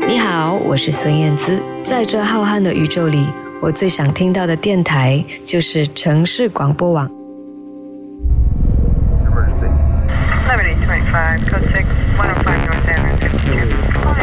你好，我是孙燕姿。在这浩瀚的宇宙里，我最想听到的电台就是城市广播网。 Liberty 25, code 6, 105 North Avenue 52. Calling